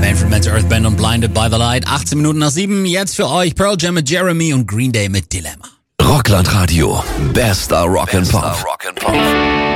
Manfred Mann's Earth Band und Blinded by the Light. 18 Minuten nach 7. Jetzt für euch Pearl Jam mit Jeremy und Green Day mit Dilemma. Rockland Radio. Bester Rock'n'Pop.